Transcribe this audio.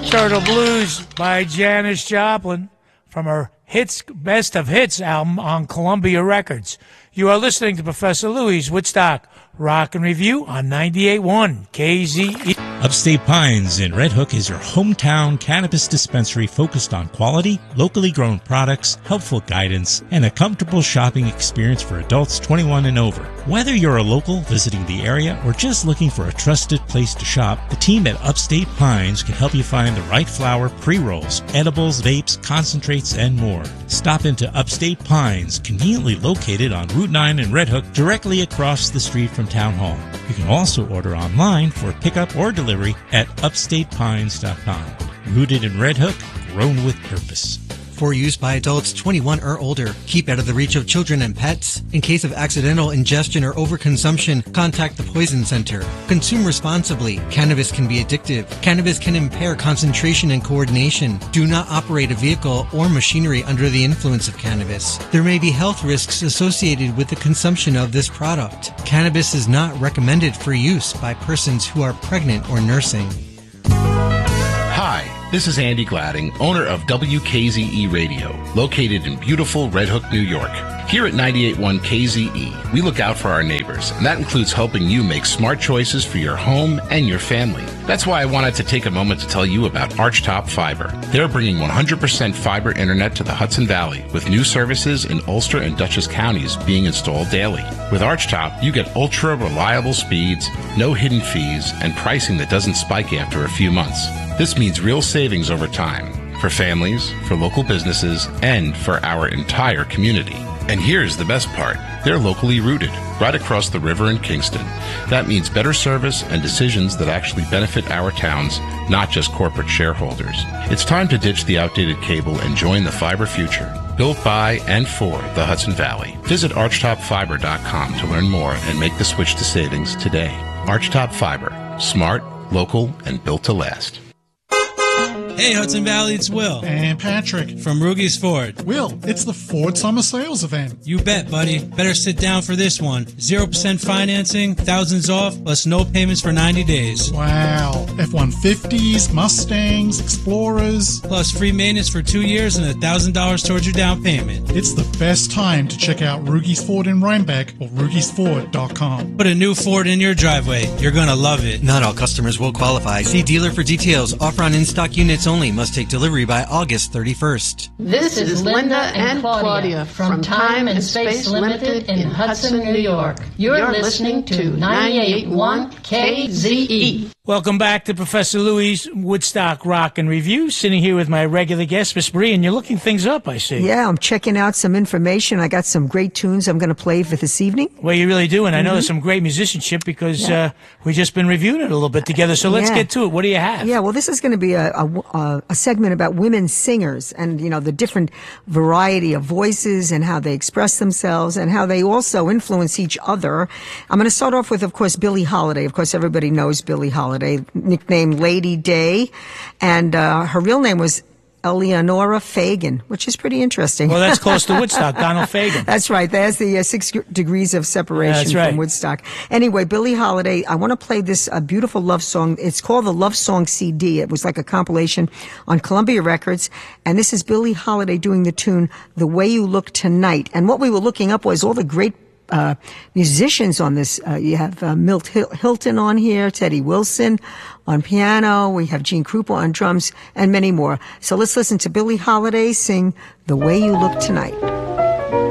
Turtle Blues by Janis Joplin from her Best of Hits album on Columbia Records. You are listening to Professor Louie's Woodstock Rock and Review on 98.1 KZE. Upstate Pines in Red Hook is your hometown cannabis dispensary focused on quality, locally grown products, helpful guidance, and a comfortable shopping experience for adults 21 and over. Whether you're a local visiting the area or just looking for a trusted place to shop, the team at Upstate Pines can help you find the right flower, pre-rolls, edibles, vapes, concentrates, and more. Stop into Upstate Pines, conveniently located on Route 9 in Red Hook, directly across the street from Town Hall. You can also order online for pickup or delivery at upstatepines.com. Rooted in Red Hook, grown with purpose. For use by adults 21 or older. Keep out of the reach of children and pets. In case of accidental ingestion or overconsumption, contact the Poison Center. Consume responsibly. Cannabis can be addictive. Cannabis can impair concentration and coordination. Do not operate a vehicle or machinery under the influence of cannabis. There may be health risks associated with the consumption of this product. Cannabis is not recommended for use by persons who are pregnant or nursing. Hi, this is Andy Gladding, owner of WKZE Radio, located in beautiful Red Hook, New York. Here at 98.1 KZE, we look out for our neighbors, and that includes helping you make smart choices for your home and your family. That's why I wanted to take a moment to tell you about Archtop Fiber. They're bringing 100% fiber internet to the Hudson Valley, with new services in Ulster and Dutchess counties being installed daily. With Archtop, you get ultra-reliable speeds, no hidden fees, and pricing that doesn't spike after a few months. This means real savings over time for families, for local businesses, and for our entire community. And here's the best part. They're locally rooted, right across the river in Kingston. That means better service and decisions that actually benefit our towns, not just corporate shareholders. It's time to ditch the outdated cable and join the fiber future. Built by and for the Hudson Valley. Visit archtopfiber.com to learn more and make the switch to savings today. Archtop Fiber. Smart, local, and built to last. Hey, Hudson Valley, it's Will. And Patrick. From Rugy's Ford. Will, it's the Ford Summer Sales Event. You bet, buddy. Better sit down for this one. 0% financing, thousands off, plus no payments for 90 days. Wow. F-150s, Mustangs, Explorers. Plus free maintenance for 2 years and $1,000 towards your down payment. It's the best time to check out Rugy's Ford in Rhinebeck or rugisford.com. Put a new Ford in your driveway. You're going to love it. Not all customers will qualify. See dealer for details. Offer on in-stock units only. Must take delivery by August 31st. This is Linda and Claudia from Time and Space Limited in Hudson, New York. You're listening to 98.1 KZE. Welcome back to Professor Louie's Woodstock Rock and Review. Sitting here with my regular guest, Miss Bree, and you're looking things up, I see. Yeah, I'm checking out some information. I got some great tunes I'm going to play for this evening. Well, you really do, and I know there's some great musicianship because we've just been reviewing it a little bit together. So let's get to it. What do you have? Yeah, well, this is going to be a segment about women singers and, you know, the different variety of voices and how they express themselves and how they also influence each other. I'm going to start off with, of course, Billie Holiday. Of course, everybody knows Billie Holiday, nicknamed Lady Day, and her real name was Eleonora Fagan, which is pretty interesting. Well, that's close to Woodstock, Donald Fagan. That's right. There's the 6 degrees of separation from Woodstock. Anyway, Billie Holiday, I want to play this beautiful love song. It's called the Love Song CD. It was like a compilation on Columbia Records, and this is Billie Holiday doing the tune The Way You Look Tonight. And what we were looking up was all the great musicians on this. You have Milt Hilton on here, Teddy Wilson on piano. We have Gene Krupa on drums and many more. So let's listen to Billie Holiday sing The Way You Look Tonight.